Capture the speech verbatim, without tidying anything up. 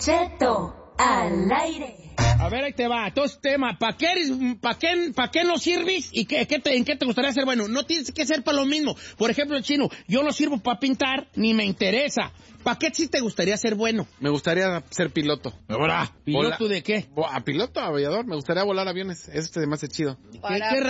Cheto al aire. A ver, ahí te va. Entonces, tema, ¿para qué, eres, pa qué, pa qué no sirves y qué, qué te, en qué te gustaría ser bueno? No tienes que ser para lo mismo. Por ejemplo, el chino, yo no sirvo para pintar, ni me interesa. ¿Para qué sí te gustaría ser bueno? Me gustaría ser piloto. Ahora, ¿piloto Vola- de qué? A piloto, aviador. Me gustaría volar aviones. Eso se me hace chido. ¿Qué, qué